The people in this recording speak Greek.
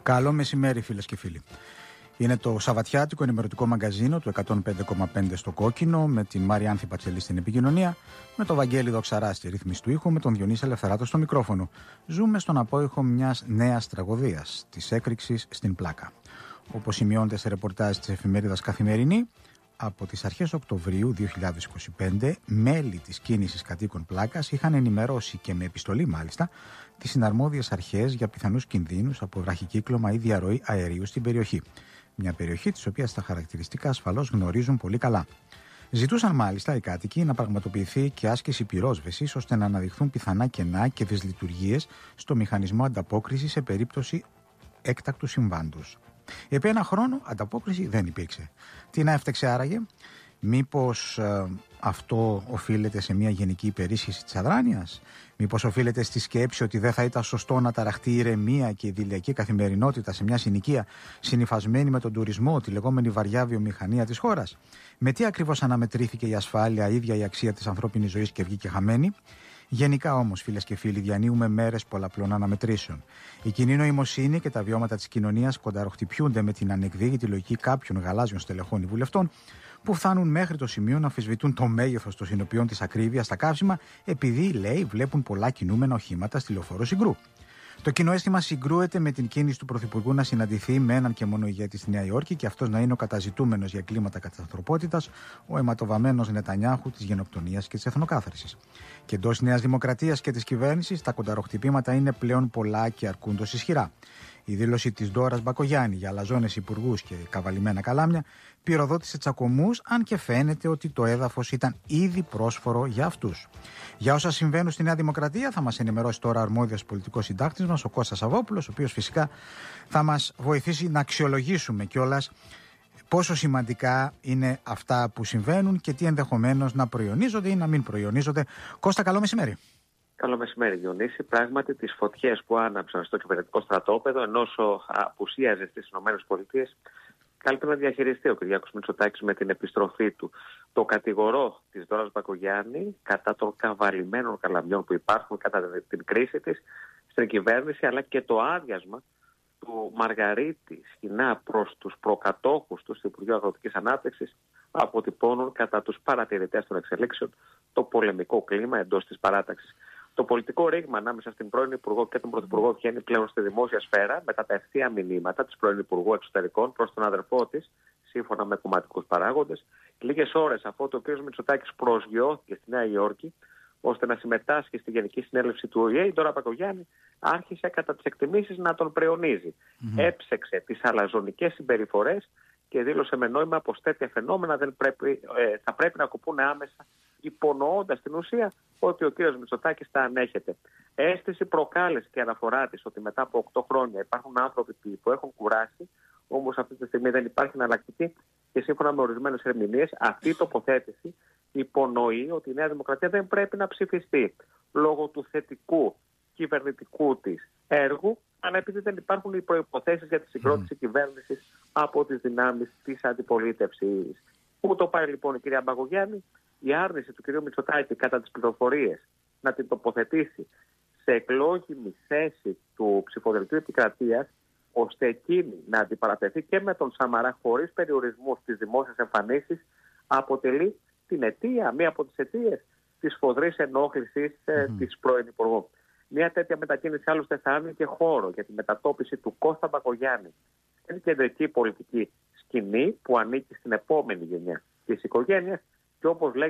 Καλό μεσημέρι, φίλες και φίλοι. Είναι το σαββατιάτικο ενημερωτικό μαγκαζίνο του 105,5 στο Κόκκινο, με την Μάρια Άνθη Πατσελή στην επικοινωνία, με τον Βαγγέλη Δοξαρά στη ρύθμιση του ήχου, με τον Διονύση Ελευθεράτο στο μικρόφωνο. Ζούμε στον απόϊχο μιας νέας τραγωδίας, της έκρηξης στην Πλάκα. Όπως σημειώνεται σε ρεπορτάζ της εφημερίδας Καθημερινή, από τις αρχές Οκτωβρίου 2025, μέλη της κίνησης κατοίκων Πλάκας είχαν ενημερώσει, και με επιστολή μάλιστα, τις συναρμόδιες αρχές για πιθανούς κινδύνους από βραχικύκλωμα ή διαρροή αερίου στην περιοχή. Μια περιοχή της οποίας τα χαρακτηριστικά ασφαλώς γνωρίζουν πολύ καλά. Ζητούσαν μάλιστα οι κάτοικοι να πραγματοποιηθεί και άσκηση πυρόσβεσης, ώστε να αναδειχθούν πιθανά κενά και δυσλειτουργίες στο μηχανισμό ανταπόκρισης σε περίπτωση έκτακτου συμβάντος. Επί ένα χρόνο ανταπόκριση δεν υπήρξε. Τι να έφταξε άραγε? Μήπως αυτό οφείλεται σε μια γενική υπερίσχυση της αδράνειας? Μήπως οφείλεται στη σκέψη ότι δεν θα ήταν σωστό να ταραχτεί η ηρεμία και η δειλιακή καθημερινότητα σε μια συνοικία συνυφασμένη με τον τουρισμό, τη λεγόμενη βαριά βιομηχανία της χώρας? Με τι ακριβώς αναμετρήθηκε η ασφάλεια, η ίδια η αξία της ανθρώπινης ζωής και βγήκε χαμένη? Γενικά όμως, φίλες και φίλοι, διανύουμε μέρες πολλαπλών αναμετρήσεων. Η κοινή νοημοσύνη και τα βιώματα της κοινωνίας κονταροχτυπιούνται με την ανεκδίκητη λογική κάποιων γαλάζιων στελεχών ή βουλευτών, που φτάνουν μέχρι το σημείο να αμφισβητούν το μέγεθος των συνοποιών της ακρίβειας στα καύσιμα, επειδή, λέει, βλέπουν πολλά κινούμενα οχήματα στη λεωφόρο Συγκρού. Το κοινό αίσθημα συγκρούεται με την κίνηση του Πρωθυπουργού να συναντηθεί με έναν και μόνο ηγέτη στη Νέα Υόρκη, και αυτός να είναι ο καταζητούμενος για κλίματα κατά της ανθρωπότητας, ο αιματοβαμμένος Νετανιάχου της γενοκτονίας και της εθνοκάθαρσης. Και εντός της Νέας Δημοκρατίας και της κυβέρνησης, τα κονταροχτυπήματα είναι πλέον πολλά και αρκούντος ισχυρά. Η δήλωση της Ντόρας Μπακογιάννη για αλαζόνες υπουργούς και καβαλημένα καλάμια πυροδότησε τσακωμούς, αν και φαίνεται ότι το έδαφος ήταν ήδη πρόσφορο για αυτούς. Για όσα συμβαίνουν στη Νέα Δημοκρατία θα μας ενημερώσει τώρα ο αρμόδιος πολιτικός συντάκτης μας, ο Κώστας Σαββόπουλος, ο οποίος φυσικά θα μας βοηθήσει να αξιολογήσουμε κιόλας πόσο σημαντικά είναι αυτά που συμβαίνουν και τι ενδεχομένως να προϊονίζονται ή να μην προϊονίζονται. Κώστα, καλό μεσημέρι. Καλό μεσημέρι, Διονύση. Πράγματι, τις φωτιές που άναψαν στο κυβερνητικό στρατόπεδο, ενώ απουσίαζε στις ΗΠΑ, καλύτερα να διαχειριστεί ο Κυριάκος Μητσοτάκης με την επιστροφή του. Το κατηγορό της Ντόρας Μπακογιάννη κατά των καβαλημένων καλαμιών που υπάρχουν κατά την κρίση της στην κυβέρνηση, αλλά και το άδειασμα του Μαργαρίτη Σχοινά προς τους προκατόχους του στο Υπουργείο Αγροτικής Ανάπτυξης, αποτυπώνουν κατά τους παρατηρητές των εξελίξεων το πολεμικό κλίμα εντός της παράταξης. Το πολιτικό ρήγμα ανάμεσα στην πρώην Υπουργό και τον Πρωθυπουργό βγαίνει πλέον στη δημόσια σφαίρα μετά τα ευθεία μηνύματα της πρώην Υπουργού Εξωτερικών προς τον αδερφό της, σύμφωνα με κομματικούς παράγοντες, λίγες ώρες αφού ο κ. Μητσοτάκης προσγειώθηκε στη Νέα Υόρκη ώστε να συμμετάσχει στη Γενική Συνέλευση του ΟΗΕ, η Ντόρα Μπακογιάννη άρχισε κατά τις εκτιμήσεις να τον πρεονίζει. Έψεξε τις αλαζονικές συμπεριφορές και δήλωσε με νόημα πως τέτοια φαινόμενα θα πρέπει να ακουμπούν άμεσα, υπονοώντας στην ουσία ότι ο κ. Μητσοτάκης τα ανέχεται. Αίσθηση προκάλεσε και αναφορά της ότι μετά από 8 χρόνια υπάρχουν άνθρωποι που έχουν κουράσει, όμως αυτή τη στιγμή δεν υπάρχει εναλλακτική, και σύμφωνα με ορισμένες ερμηνείες αυτή η τοποθέτηση υπονοεί ότι η Νέα Δημοκρατία δεν πρέπει να ψηφιστεί λόγω του θετικού κυβερνητικού της έργου, αλλά επειδή δεν υπάρχουν οι προϋποθέσεις για τη συγκρότηση κυβέρνησης από τις δυνάμεις της αντιπολίτευσης. Πού το πάει λοιπόν η κυρία Μπακογιάννη? Η άρνηση του κυρίου Μητσοτάκη κατά τις πληροφορίες να την τοποθετήσει σε εκλόγιμη θέση του ψηφοδελτίου επικρατείας, ώστε εκείνη να αντιπαρατεθεί και με τον Σαμαρά χωρίς περιορισμούς στις δημόσιες εμφανίσεις, αποτελεί την αιτία, μία από τις αιτίες της σφοδρής ενόχλησης της πρώην Υπουργού. Μια τέτοια μετακίνηση άλλωστε θα άνοιγε χώρο για τη μετατόπιση του Κώστα Μπακογιάννη στην κεντρική πολιτική σκηνή που ανήκει στην επόμενη γενιά της οικογένειας, και όπως